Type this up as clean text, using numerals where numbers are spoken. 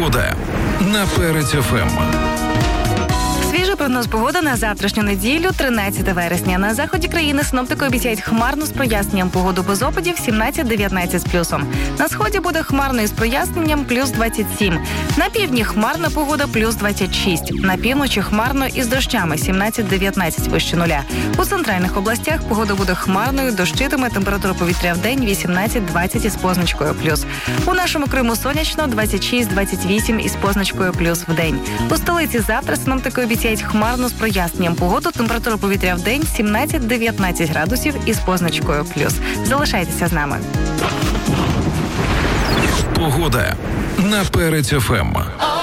Погода на Перець ФМ. Свіжий прогноз погоди на завтрашню неділю, 13 вересня. На заході країни синоптики обіцяють хмарну з проясненням погоду без опадів 17-19 з плюсом. На сході буде хмарно із проясненням плюс 27. На півдні хмарна погода плюс 26. На півночі хмарно із дощами 17-19 вище нуля. У центральних областях погода буде хмарною, дощитиме, температура повітря в день 18-20 із позначкою плюс. У нашому Криму сонячно 26-28 із позначкою плюс в день. У столиці завтра синоптики обіцяють хмарно з проясненням погоду, температура повітря в день 17-19 градусів із позначкою плюс. Залишайтеся з нами. Погода на Перець ФМ.